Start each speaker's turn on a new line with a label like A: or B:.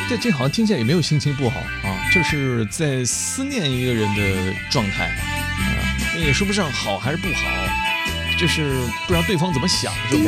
A: 这好像听起来也没有心情不好啊，就是在思念一个人的状态啊，那也说不上好还是不好，就是不知道对方怎么想这种感